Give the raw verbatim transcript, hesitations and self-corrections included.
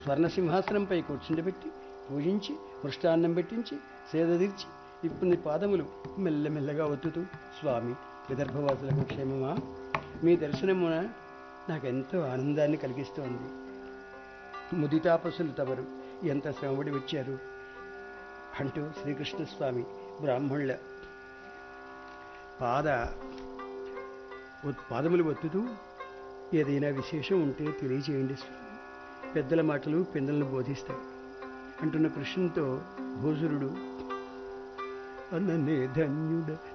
స్వర్ణసింహాసనంపై కూర్చుండబెట్టి పూజించి మృష్టాన్నం పెట్టించి సేదదీర్చి ఇప్పుడు పాదములు మెల్లమెల్లగా ఒత్తుతూ, స్వామి విదర్భవాసులకు క్షేమమా? మీ దర్శనమున నాకెంతో ఆనందాన్ని కలిగిస్తోంది. ముదితాపసులు తమరు ఎంత శ్రమపడి వచ్చారు అంటూ శ్రీకృష్ణస్వామి బ్రాహ్మణుల పాద పాదములు ఒత్తుతూ, ఏదైనా విశేషం ఉంటే తెలియజేయండి స్వామి, పెద్దల మాటలు పిల్లలను బోధిస్తాయి అంటున్న కృష్ణునితో భూసురుడు, అన్ననే ధన్యుడ